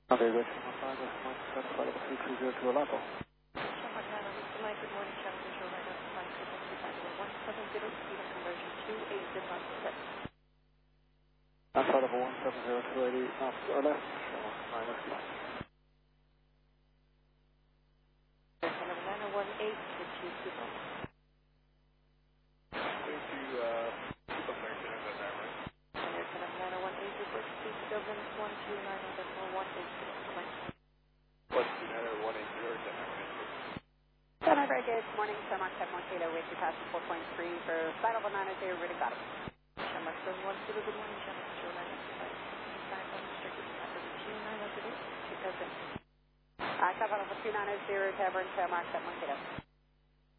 Very good. 175, flight level 3202 Alaco. Good morning, channel control right up flight frequency 170, speed of conversion 280 knots per second. Flight level 170, 280 knots or less, minus left. Aircraft level 918, switch to Super. Going to keep up there, get that right? Aircraft level 918, report speed Dublin 129.18. What's the matter, 180 or 10 Semi very good. Morning, Shamrock 7 Kilo, way to pass 4.3 for flight level 980, ready got it. Shamrock 7 Kilo, good morning, channel control right up flight. Time unrestricted, number 2908, 2000. Cover level 2980, Tavern, Shamrock 7 Kilo.